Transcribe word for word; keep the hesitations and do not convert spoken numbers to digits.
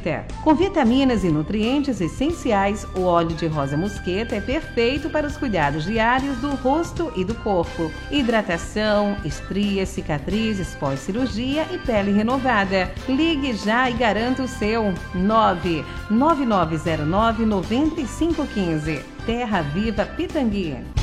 perfeita. Com vitaminas e nutrientes essenciais, o óleo de rosa mosqueta é perfeito para os cuidados diários do rosto e do corpo. Hidratação, estrias, cicatrizes pós-cirurgia e pele renovada. Ligue já e garanta o seu. nove nove nove zero nove nove cinco um cinco. Terra Viva Pitangui.